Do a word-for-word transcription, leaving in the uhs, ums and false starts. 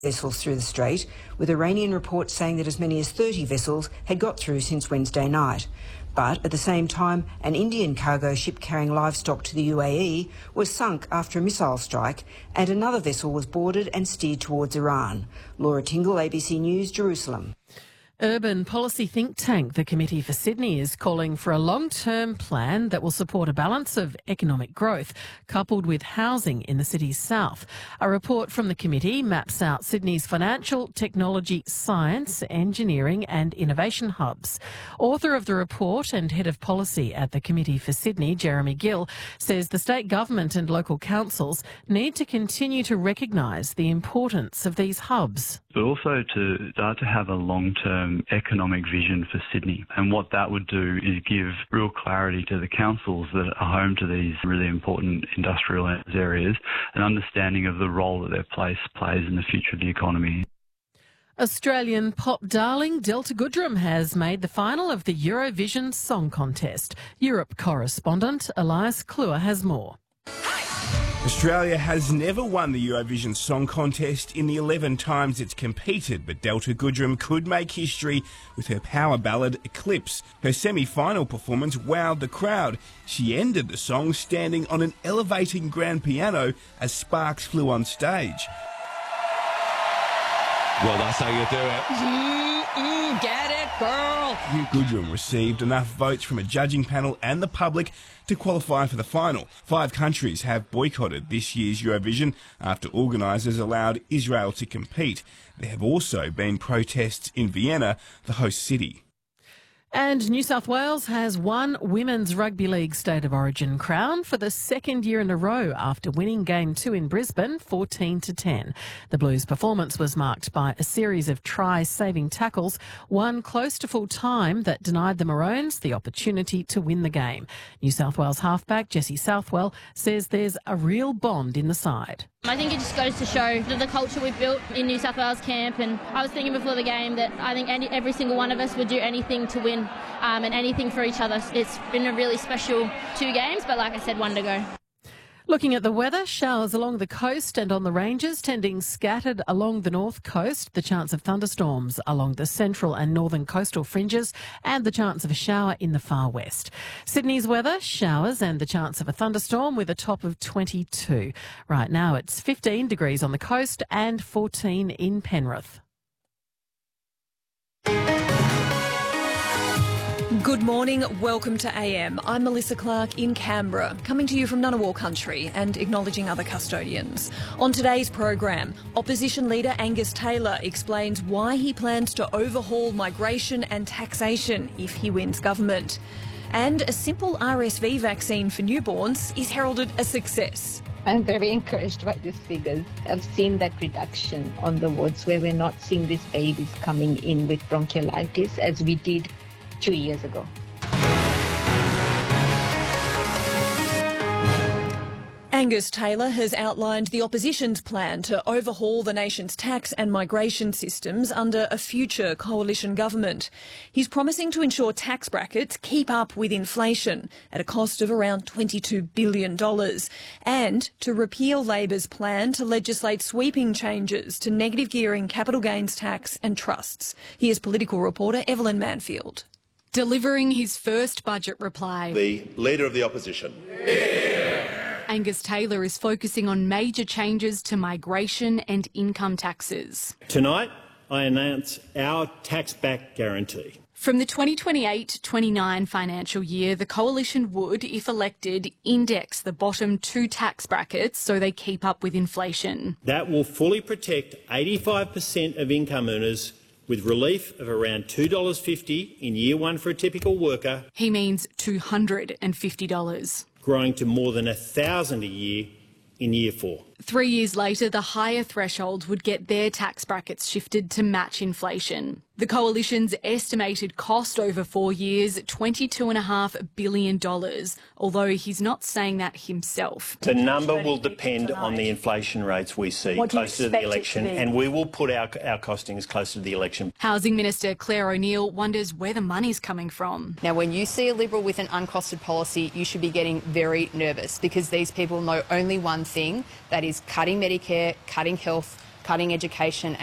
vessels through the strait, with Iranian reports saying that as many as thirty vessels had got through since Wednesday night. But at the same time, an Indian cargo ship carrying livestock to the U A E was sunk after a missile strike, and another vessel was boarded and steered towards Iran. Laura Tingle, A B C News, Jerusalem. Urban policy think tank, the Committee for Sydney, is calling for a long-term plan that will support a balance of economic growth coupled with housing in the city's south. A report from the committee maps out Sydney's financial, technology, science, engineering and innovation hubs. Author of the report and head of policy at the Committee for Sydney, Jeremy Gill, says the state government and local councils need to continue to recognise the importance of these hubs. But also to start to have a long-term economic vision for Sydney. And what that would do is give real clarity to the councils that are home to these really important industrial areas, an understanding of the role that their place plays in the future of the economy. Australian pop darling Delta Goodrem has made the final of the Eurovision Song Contest. Europe correspondent Elias Kluwer has more. Australia has never won the Eurovision Song Contest in the eleven times it's competed, but Delta Goodrem could make history with her power ballad Eclipse. Her semi-final performance wowed the crowd. She ended the song standing on an elevating grand piano as sparks flew on stage. Well, that's how you do it. Mm-mm, get it, girl. Goodrem received enough votes from a judging panel and the public to qualify for the final. Five countries have boycotted this year's Eurovision after organisers allowed Israel to compete. There have also been protests in Vienna, the host city. And New South Wales has won Women's Rugby League State of Origin crown for the second year in a row after winning Game two in Brisbane fourteen to ten. The Blues' performance was marked by a series of try-saving tackles, one close to full time that denied the Maroons the opportunity to win the game. New South Wales halfback Jessie Southwell says there's a real bond in the side. I think it just goes to show the culture we've built in New South Wales camp, and I was thinking before the game that I think any, every single one of us would do anything to win um, and anything for each other. It's been a really special two games, but like I said, one to go. Looking at the weather, showers along the coast and on the ranges, tending scattered along the north coast, the chance of thunderstorms along the central and northern coastal fringes, and the chance of a shower in the far west. Sydney's weather, showers and the chance of a thunderstorm with a top of twenty-two. Right now it's fifteen degrees on the coast and fourteen in Penrith. Good morning, welcome to A M. I'm Melissa Clark in Canberra, coming to you from Ngunnawal country and acknowledging other custodians. On today's program, opposition leader Angus Taylor explains why he plans to overhaul migration and taxation if he wins government. And a simple R S V vaccine for newborns is heralded a success. I'm very encouraged by these figures. I've seen that reduction on the wards where we're not seeing these babies coming in with bronchiolitis as we did two years ago. Angus Taylor has outlined the opposition's plan to overhaul the nation's tax and migration systems under a future coalition government. He's promising to ensure tax brackets keep up with inflation at a cost of around twenty-two billion dollars, and to repeal Labor's plan to legislate sweeping changes to negative gearing capital gains tax and trusts. Here's political reporter Evelyn Manfield. Delivering his first budget reply, the Leader of the Opposition. Angus Taylor is focusing on major changes to migration and income taxes. Tonight, I announce our tax-back guarantee. From the twenty twenty-eight twenty-nine financial year, the Coalition would, if elected, index the bottom two tax brackets so they keep up with inflation. That will fully protect eighty-five percent of income earners, with relief of around two dollars fifty in year one for a typical worker. He means two hundred fifty dollars. Growing to more than one thousand dollars a year in year four. Three years later, the higher thresholds would get their tax brackets shifted to match inflation. The Coalition's estimated cost over four years, twenty-two point five billion dollars, although he's not saying that himself. The number will depend on the inflation rates we see closer to the election, and we will put our, our costings closer to the election. Housing Minister Claire O'Neill wonders where the money's coming from. Now, when you see a Liberal with an uncosted policy, you should be getting very nervous, because these people know only one thing, that is cutting Medicare, cutting health, cutting education